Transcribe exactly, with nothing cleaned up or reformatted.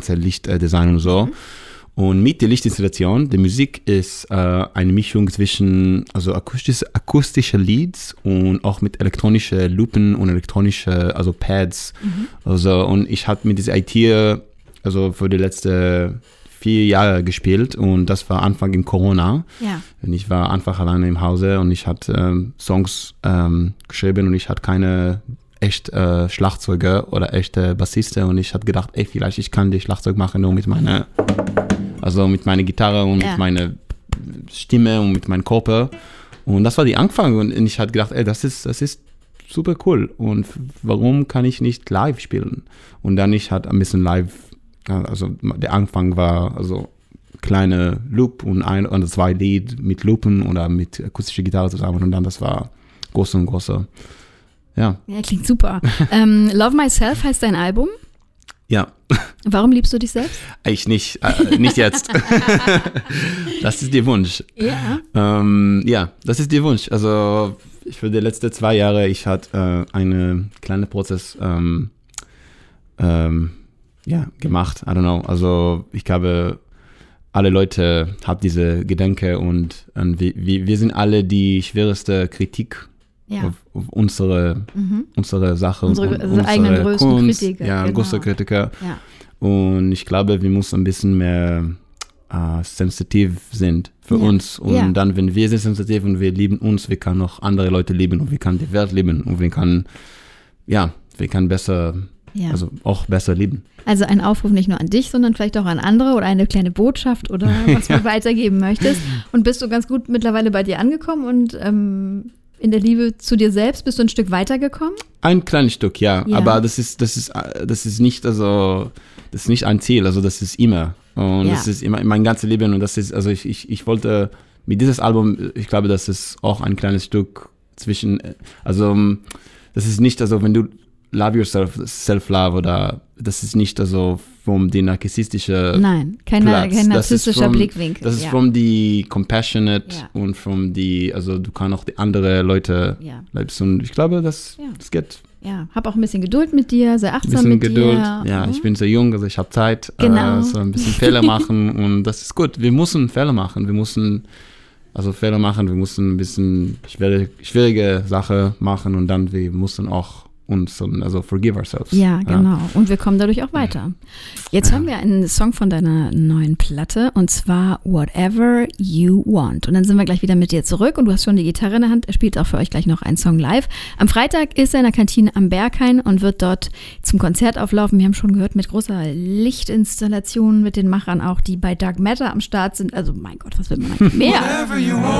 ganze Lichtdesign und so. Mhm. Und mit der Lichtinstallation, die Musik ist äh, eine Mischung zwischen also akustische, akustische Leads und auch mit elektronischen Loopen und elektronischen also Pads. Mhm. Also, und ich habe mit dieser I T also für die letzten vier Jahre gespielt und das war Anfang in Corona. Ja. Und ich war einfach alleine im Hause und ich hatte ähm, Songs ähm, geschrieben und ich hatte keine echt äh, Schlagzeuger oder echte Bassisten und ich habe gedacht, ey, vielleicht ich kann die Schlagzeug machen nur mit meiner also mit meiner Gitarre und ja. mit meiner Stimme und mit meinem Körper. Und das war die Anfang. Und ich hatte gedacht, ey, das ist, das ist super cool. Und warum kann ich nicht live spielen? Und dann ich hatte ein bisschen live, also der Anfang war also kleine Loop und ein oder zwei Lied mit Loopen oder mit akustischer Gitarre zusammen. Und dann das war groß und großer. Ja. Ja, klingt super. ähm, Love Myself heißt dein Album? Ja. Warum liebst du dich selbst? Ich nicht, äh, nicht jetzt. Das ist der Wunsch. Ja. Ähm, ja, das ist der Wunsch. Also für die letzten zwei Jahre, ich hatte äh, einen kleinen Prozess ähm, ähm, ja, gemacht. I don't know. Also ich habe, alle Leute haben diese Gedanken und, und wir, wir sind alle die schwerste Kritik ja. auf, auf unsere, mhm. unsere Sache. Unsere, und, also unsere eigenen größten Kunst. Kritiker. Ja, genau. größte Kritiker. Ja. Und ich glaube, wir müssen ein bisschen mehr äh, sensitiv sind für ja. uns. Und ja. dann, wenn wir sind sensitiv und wir lieben uns, wir können auch andere Leute lieben und wir können die Welt lieben und wir können, ja, wir können besser, ja. also auch besser lieben. Also ein Aufruf nicht nur an dich, sondern vielleicht auch an andere oder eine kleine Botschaft oder was ja. du weitergeben möchtest. Und bist du ganz gut mittlerweile bei dir angekommen und ähm, in der Liebe zu dir selbst bist du ein Stück weitergekommen? Ein kleines Stück, ja. ja. Aber das ist, das ist, das ist nicht, also, das ist nicht ein Ziel. Also das ist immer. Und ja. das ist immer mein ganzes Leben. Und das ist, also ich, ich, ich wollte mit dieses Album, ich glaube, das ist auch ein kleines Stück zwischen, also das ist nicht, also wenn du Love Yourself, Self-Love oder das ist nicht also vom die narzisstische Nein, kein, Platz. kein narzisstischer from, Blickwinkel. Das ist ja. from die compassionate ja. und from die, also du kannst auch die andere Leute ja. liebst und ich glaube, das, ja. das geht. Ja, hab auch ein bisschen Geduld mit dir, sehr achtsam mit Geduld. dir. Ja, mhm. ich bin sehr jung, also ich habe Zeit, genau. äh, so ein bisschen Fehler machen und das ist gut. Wir müssen Fehler machen, wir müssen also Fehler machen, wir müssen ein bisschen schwierige, schwierige Sache machen und dann wir müssen auch uns, also forgive ourselves. Ja, genau. Ja. Und wir kommen dadurch auch weiter. Jetzt ja. haben wir einen Song von deiner neuen Platte und zwar Whatever You Want. Und dann sind wir gleich wieder mit dir zurück und du hast schon die Gitarre in der Hand. Er spielt auch für euch gleich noch einen Song live. Am Freitag ist er in der Kantine am Berghain und wird dort zum Konzert auflaufen. Wir haben schon gehört, mit großer Lichtinstallation mit den Machern auch, die bei Dark Matter am Start sind. Also mein Gott, was will man eigentlich mehr?